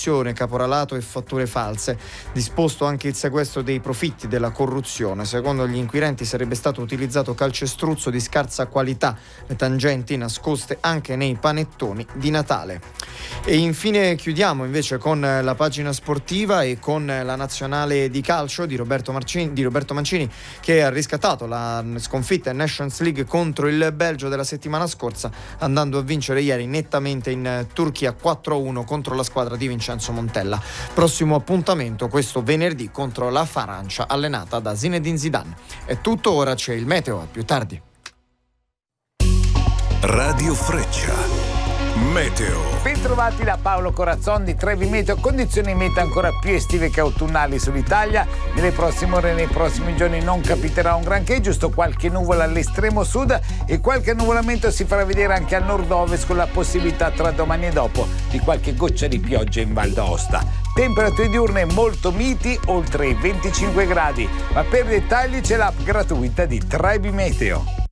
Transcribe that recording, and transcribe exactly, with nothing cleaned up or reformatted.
corruzione, caporalato e fatture false. Disposto anche il sequestro dei profitti della corruzione. Secondo gli inquirenti sarebbe stato utilizzato calcestruzzo di scarsa qualità, le tangenti nascoste anche nei panettoni di Natale. E infine chiudiamo invece con la pagina sportiva e con la nazionale di calcio di Roberto Mancini, di Roberto Mancini che ha riscattato la sconfitta in Nations League contro il Belgio della settimana scorsa, andando a vincere ieri nettamente in Turchia quattro a uno contro la squadra di Vincenzo Montella. Prossimo appuntamento questo venerdì contro la Francia allenata da Zinedine Zidane. È tutto, ora c'è il meteo, a più tardi. Radio Freccia. Meteo. Bentrovati da Paolo Corazzon di Trevi Meteo. Condizioni meteo ancora più estive che autunnali sull'Italia. Nelle prossime ore e nei prossimi giorni non capiterà un granché, giusto qualche nuvola all'estremo sud e qualche annuvolamento si farà vedere anche al nord-ovest, con la possibilità tra domani e dopo di qualche goccia di pioggia in Val d'Aosta. Temperature diurne molto miti, oltre i venticinque gradi, ma per dettagli c'è l'app gratuita di Trevi Meteo.